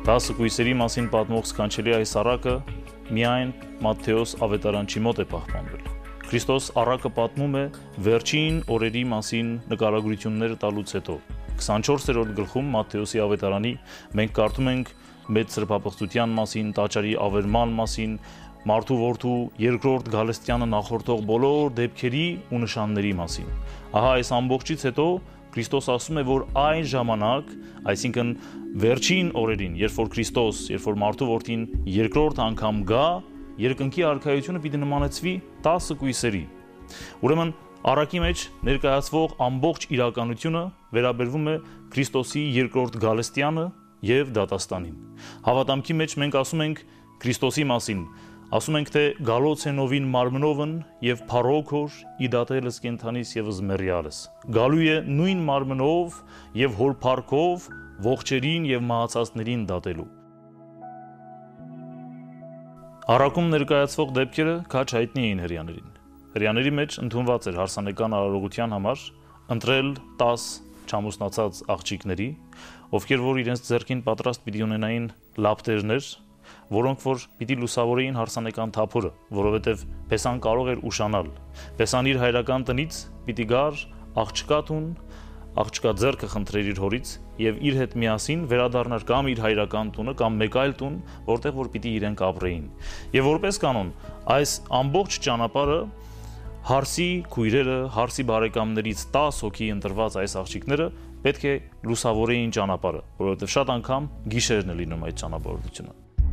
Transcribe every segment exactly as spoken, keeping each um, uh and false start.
Տասը կույսերի մասին պատմող սքանչելի այս առակը միայն Մատթեոս ավետարանչի մոտ է պահպանվել։ Քրիստոս առակը պատմում է վերջին օրերի մասին նկարագրությունները տալուց հետո։ քսանչորսերորդ գլխում Մատթեոսի ավետարանի մենք կարդում ենք մեծ սրբապղծության մասին, տաճարի ավերման մասին, մարդու որդու երկրորդ գալստյանը նախորդող բոլոր դեպքերի ու նշանների մասին։ Ահա այս ամբողջից հետո Քրիստոս ասում է, որ այն ժամանակ, այսինքն վերջին օրերին, երբ որ Քրիստոս, երբ որ մարդու որդին երկրորդ անգամ գա, երկնքի արքայությունը պիտի նմանեցվի տասը կույսերի։ Ուրեմն առակի մեջ ներկայացվող ամբողջ իրականությունը վերաբերվում է Քրիստոսի երկրորդ գալստյանը եւ դատաստանին։ Հավատամքի մեջ մենք ասում ենք Քրիստոսի մասին, ասում ենք թե գալոց է նովին մարմնովն եւ փառոքոր իդատելս կենթանիս եւս մեռյալս։ Գալու է նույն մարմնով եւ հոր փառքով ողջերին եւ մահացածներին դատելու։ Առակում ներկայացվող դեպքերը քաջ հայտնի էին հրեաներին։ Հրեաների մեջ ընդունված էր հարսանեկան արարողության համար ընտրել տաս չամուսնացած աղջիկների, ովքեր որ իրենց ձեռքին պատրաստ պիտի ունենային լապտերներ, որոնք որ պիտի լուսավորեին հարսանեկան թափորը, որովհետև Պեսան կարող էր ուշանալ։ Պեսան իր հայրական տնից պիտի գար աղջկա տուն, աղջկա ձեռքը խնդրեր իր հորից եւ իր հետ միասին վերադառնար կամ իր հայրական տունը կամ մեկ այլ տուն, որտեղ որ պիտի իրենք ապրեին։ Եվ որպես կանոն, այս ամբողջ ճանապարհը հարսի քույրերը, հարսի բարեկամներից տաս հոգի ընտրված այս աղջիկները պետք է լուսավորեին ճանապարհը, որովհետև շատ անգամ գիշերն է լինում այդ ճանապարհորդությունը։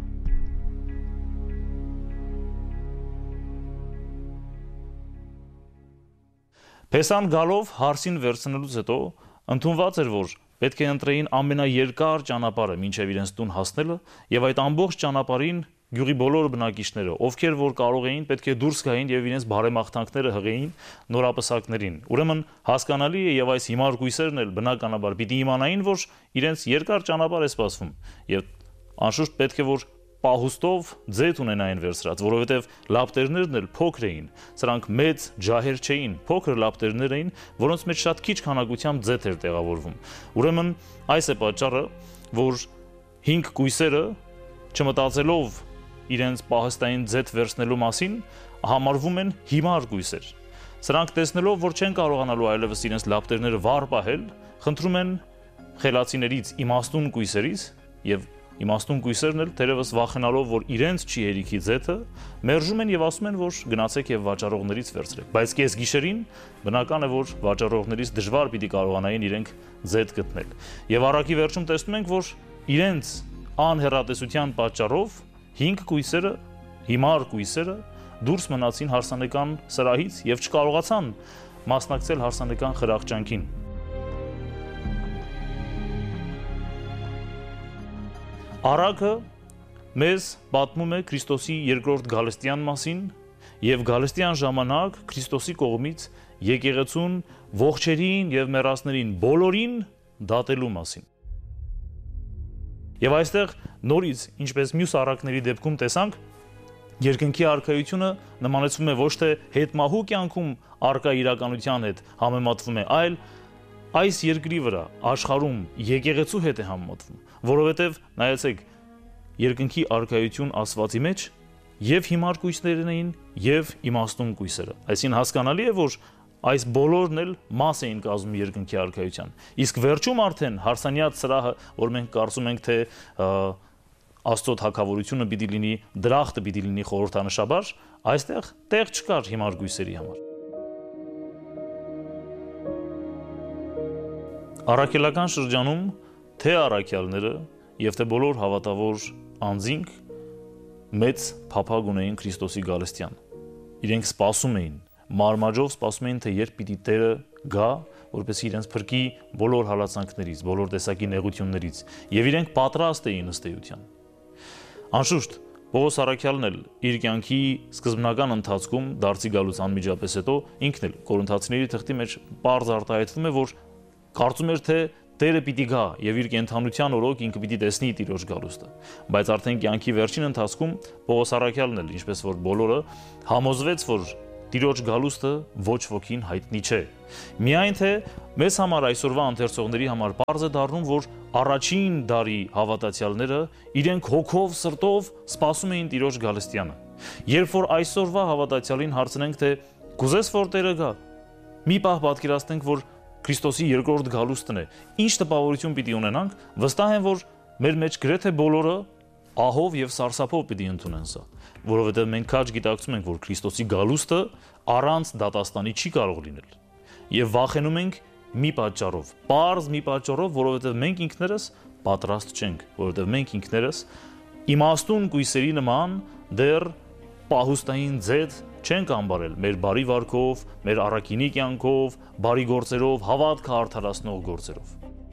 Պեսան գալով հարսին վերցնելուց հետո ընդունված էր, որ պետք է ընտրեին ամենաերկար ճանապարհը մինչև իրենց տուն հասնելը եւ այդ ամբողջ ճանապարհին գյուղի բոլոր բնակիչները, ովքեր որ կարող էին, պետք է դուրս գային եւ իրենց բարեմաղթանքները հղեին նորապսակներին։ Ուրեմն հասկանալի է եւ այս հիմար գույսերն էլ բնականաբար պիտի իմանային, որ իրենց երկար ճանապարհ է սպասվում եւ անշուշտ պետք է որ պահուստով ձեթ ունենային վերցրած, որովհետև լապտերներն էլ փոքր էին, սրանք մեծ ջահեր չէին, փոքր լապտերներ էին, որոնց մեջ շատ քիչ քանակությամբ ձեթ էր տեղավորվում։ Ուրեմն այս է պատճառը, որ հինգ կույսերը չմտածելով իրենց պահստային ձեթ վերցնելու մասին համարվում են հիմար կույսեր։ Սրանք տեսնելով, որ չեն կարողանալու այլևս իրենց լապտերները վառ պահել, խնդրում են խելացիներից իմաստուն կույսերից եւ իմաստուն կույսերն էլ թերևս վախենալով, որ իրենց չի հերիքի ձեթը, մերժում են եւ ասում են, որ գնացեք եւ վաճառողներից վերցրեք։ Բայց կես գիշերին բնական է, որ վաճառողներից դժվար պիտի կարողանային իրենք ձեթ գտնել։ Եվ առակի վերջում տեսնում ենք, որ իրենց անհեռատեսության պատճառով հինգ կույսերը, հիմար կույսերը դուրս մնացին հարսանեկան սրահից եւ չկարողացան մասնակցել հարսանեկան խրախճանքին։ Առակը մեզ պատմում է Քրիստոսի երկրորդ գալստյան մասին եւ գալստյան ժամանակ Քրիստոսի կողմից եկեղեցուն ողջերին եւ մեռածներին բոլորին դատելու մասին։ Եվ այստեղ նորից, ինչպես մյուս առակների դեպքում տեսանք, երկնքի արքայությունը նմանեցվում է ոչ թե հետմահու կյանքում առկա իրականության հետ համեմատվում է, այլ այս երկրի վրա աշխարհում եկեղեցու հետ է համեմատվում, որովհետև նայեցեք, երկնքի արքայություն ասվածի մեջ եւ հիմար կույսերն էին եւ իմաստուն կույսերը։ Այսինքն հասկանալի է, որ այս բոլորն էլ մաս էին կազմում երկնքի արքայության։ Իսկ վերջում արդեն հարսանյաց սրահը, որ մենք կարծում ենք, թե Աստծո թագավորությունը պիտի լինի, դրախտը պիտի լինի խորհրդանշաբար, այստեղ տեղ չկար հիմար գույսերի համար։ Առաքելական շրջանում թե առաքյալները եւ թե բոլոր հավատավոր անձինք մեծ փափագ ունեին Քրիստոսի գալստյան։ Իրենք սպասում էին, մարմաճով սպասում էին, թե երբ պիտի Տերը գա, որպեսզի իրենց փրկի բոլոր հալածանքներից, բոլոր տեսակի նեղություններից, եւ իրենք պատրաստ էին ըստ էության։ Անշուշտ Պողոս առաքյալն էլ իր կյանքի սկզբնական ընթացքում դարձի գալուց անմիջապես հետո ինքն էլ Կորինթացիների թղթի մեջ պարզ արտահայտվում է, որ կարծում էր, թե Տերը պիտի գա եւ իր կենթանության օրոք ինքը պիտի տեսնի Տիրոջ գալուստը։ Բայց արդեն կյանքի վերջին ընթացքում Պողոս առաքյալն էլ, ինչպես որ բոլորը, համոզվեց, որ Տիրոջ գալուստը ոչ ոքին հայտնի չէ։ Միայն թե մեզ համար այսօրվա ընթերցողների համար պարզ է դառնում, որ առաջին դարի հավատացյալները իրենք հոգով, սրտով սպասում էին Տիրոջ գալստյանը։ Երբ որ այսօրվա հավատացյալին հարցնենք, թե կուզես որ Տերը գա, մի պահ պատկերացնենք, որ Քրիստոսի երկրորդ գալուստն է, ինչ տպավորություն պիտի ունենանք, վստահ եմ, որ մեր մեջ գրեթե բոլորը ահով եւ սարսափով պիտի ընդունեն սա, որովհետեւ մենք քաջ գիտակցում ենք, որ Քրիստոսի գալուստը առանց դատաստանի չի կարող լինել։ Եվ վախենում ենք մի պատճառով, պարզ մի պատճառով, որովհետեւ մենք ինքներս պատրաստ չենք, որովհետեւ մենք ինքներս իմաստուն կույսերի նման դեռ պահուստային ձեթ չենք ամբարել մեր բարի վարքով, մեր առաքինի կյանքով, բարի գործերով, հավատքը արդարացնող գործերով։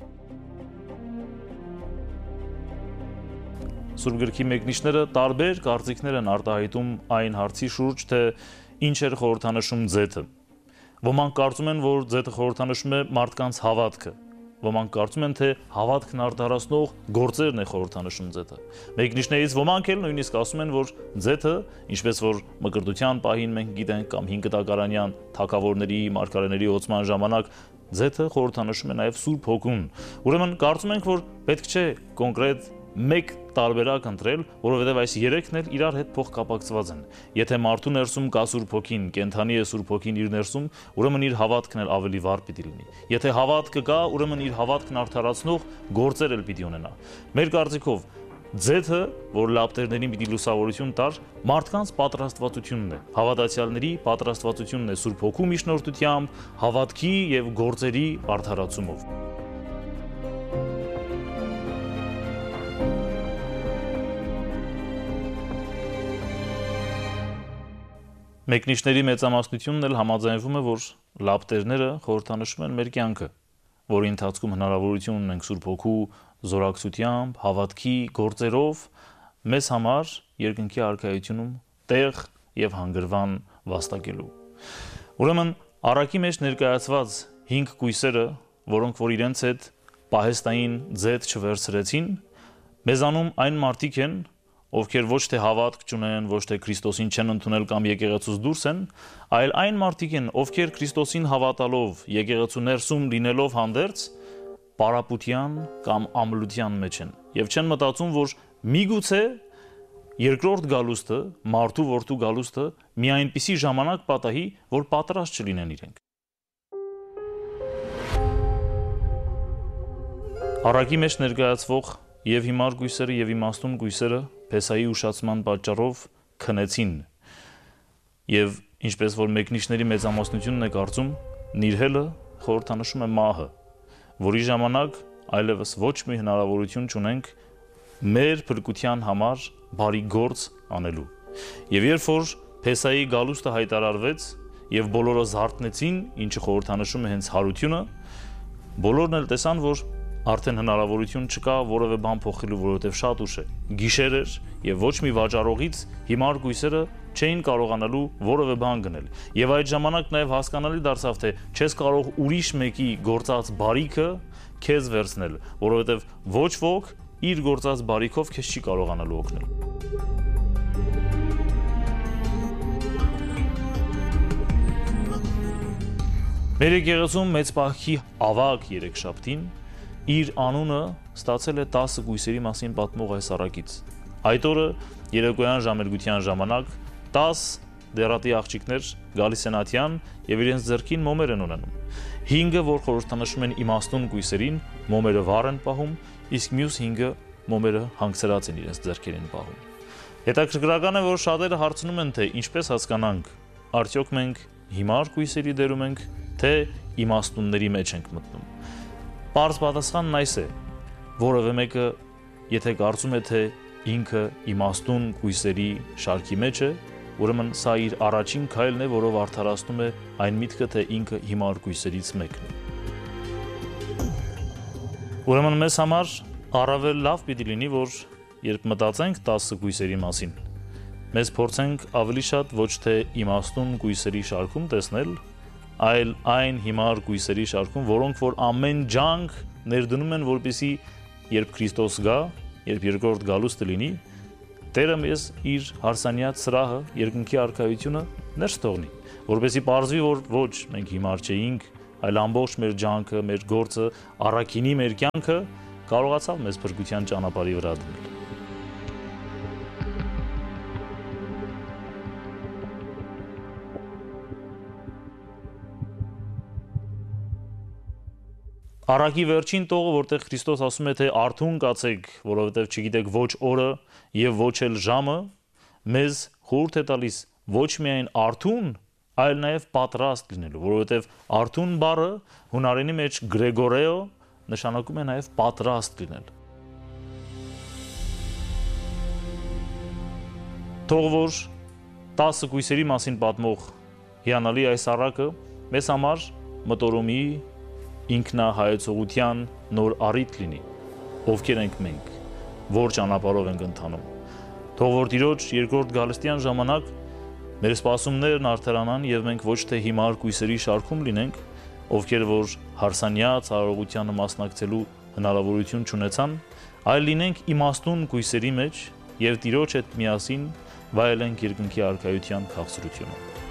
Սուրբ գրքի մեկնիչները տարբեր կարծիքներ են արտահայտում այն հարցի շուրջ, թե ինչ էր խորհրդանշում ձեթը։ Ոմանք կարծում են, որ ձեթը խորհրդանշում է մարդկանց հավատքը։ Ոմանք կարծում են, թե հավատքն արդարացնող գործերն է խորհրդանշում ձեթը։ Մեկնիչներից ոմանք էլ նույնիսկ ասում են, որ ձեթը, ինչպես որ մկրտության պահին մենք գիտենք կամ հինգտակարանյան թագավորների, մարգարեների ոցման ժամանակ ձեթը խորհրդանշում է նաև Սուրբ Հոգուն։ Ուրեմն կարծում ենք, որ պետք չէ կոնկրետ մեկ տարբերակ ընտրել, որովհետև այս երեքն էլ իրար հետ փոխկապակցված են։ Եթե մարդու ներսում կա Սուրբ Հոգին, կենդանի է Սուրբ Հոգին իր ներսում, ուրեմն իր հավատքն էլ ավելի վառ պիտի լինի։ Եթե հավատքը կա, ուրեմն իր հավատքն արդարացնող գործեր էլ պիտի ունենա։ Մեր կարծիքով ձեթը, որ լապտերներին պիտի լուսավորություն տար, մարդկանց պատրաստվածությունն է, հավատացյալների պատրաստվածությունն է Սուրբ Հոգու միջնորդությամբ, հավատքի եւ գործերի արդարացումով։ Մեկնիչների մեծամասնությունն էլ համաձայնվում է, որ լապտերները խորհրդանշում են մեր կյանքը, որի ընթացքում հնարավորություն ունենք Սուրբ Հոգու զորակցությամբ, հավատքի գործերով մեզ համար երկնքի արքայությունում տեղ եւ հանգրվան վաստակելու։ Ուրեմն առակի մեջ ներկայացված հինգ կույսերը, որոնք որ իրենց հետ պահեստային ձեթ չվերցրեցին, մեզանում այն մարդիկ են, ովքեր ոչ թե հավատք չունեն, ոչ թե Քրիստոսին չեն ընդունել կամ եկեղեցուց դուրս են, այլ այն մարդիկ են, ովքեր Քրիստոսին հավատալով, եկեղեցու ներսում լինելով հանդերձ, պարապության կամ ամլության մեջ են եւ չեն մտածում, որ միգուցե երկրորդ գալուստը, մարդու որդու գալուստը մի այնպիսի ժամանակ պատահի, որ պատրաստ չլինեն իրենք։ Առակի մեջ ներկայացվող եւ հիմար գույսերը եւ իմաստուն գույսերը Փեսայի ուշացման պատճառով քնեցին եւ ինչպես որ մեկնիչների մեծամասնությունն է կարծում, նիրհելը խորհրդանշում է մահը, որի ժամանակ այլևս ոչ մի հնարավորություն չունենք մեր փրկության համար բարի գործ անելու։ Եվ երբ որ Փեսայի գալուստը հայտարարվեց եւ բոլորը զարթնեցին, ինչը խորհրդանշում է հենց հարությունը, բոլորն էլ տեսան, որ արդեն հնարավորություն չկա որևէ բան փոխելու, որովհետև շատ ուշ է։ Գիշեր էր եւ ոչ մի վաճառողից հիմար գույսերը չէին կարողանալու որևէ բան գնել։ Եվ այդ ժամանակ նաեւ հասկանալի դարձավ, թե չես կարող ուրիշ մեկի գործած բարիքը քեզ վերցնել, որովհետև ոչ ոք իր գործած բարիքով քեզ չի կարողանալու օգնել։ Մեր եկեղեցում մեծ պահքի ավագ երեքշաբթին իր անունը ստացել է տասը գույսերի մասին պատմող այս առակից։ Այդ օրը երեկոյան ժամերգության ժամանակ տաս դերատի աղջիկներ գալիս են ատյան եւ իրենց ձեռքին մոմեր են ունենում։ հինգը, որ խորհրդանշում են իմաստուն գույսերին, մոմերը վառ են պահում, իսկ մյուս հինգը մոմերը հանգցրած են իրենց ձեռքերին պահում։ Հետաքրքրական է, որ շատերը հարցնում են, թե ինչպես հասկանանք, արդյոք մենք հիմար գույսերի դերում ենք, թե իմաստունների մեջ ենք մտնում։ Պարզ պատասխանն այս է, որևէ մեկը, եթե կարծում է, թե ինքը իմաստուն գույսերի շարքի մեջ է, ուրեմն սա իր առաջին քայլն է, որով արդարացնում է այն միտքը, թե ինքը հիմար գույսերից մեկն է։ Ուրեմն մեզ համար առավել լավ պիտի լինի, որ երբ մտածենք տասը գույսերի մասին, մեզ փորձենք ավելի շատ ոչ թե իմաստուն գույսերի շարքում տեսնել, այլ այն հիմար գույսերի շարքում, որոնք որ ամեն ջանք ներդնում են, որպեսզի երբ Քրիստոս գա, երբ երկրորդ գալուստը լինի, Տերը մեզ իր հարսանյաց սրահը, երկնքի արքայությունը ներս թողնի։ որպեսզի պարզվի, որ ոչ մենք հիմար չէինք, այլ ամբողջ մեր ջանքը, մեր գործը, առաքինի մեր կյանքը կարողացավ մեզ փրկության ճանապարհի վրա դնել։ Առակի վերջին տողը, որտեղ Քրիստոս ասում է, թե արթուն կացեք, որովհետև չգիտեք ոչ օրը եւ ոչ էլ ժամը, մեզ խորհուրդ է տալիս ոչ միայն արթուն, այլ նաեւ պատրաստ լինելու, որովհետև արթուն բառը հունարենի մեջ գրեգորեո նշանակում է նաեւ պատրաստ լինել։ Թող որ տասը կույսերի մասին պատմող հիանալի այս առակը մեզ համար մտորումի ինքնահայեցողության նոր առիթ լինի, ովքեր ենք մենք, որ ճանապարհով ենք ընթանում։ Թող որ Տիրոջ երկրորդ գալստյան ժամանակ մեր սպասումներն արդարանան եւ մենք ոչ թե հիմար կույսերի շարքում լինենք, ովքեր որ հարսանյաց արարողությանը մասնակցելու հնարավորություն չունեցան, այլ լինենք իմաստուն կույսերի մեջ եւ Տիրոջ հետ միասին վայելենք երկնքի արքայության քաղցրությունը։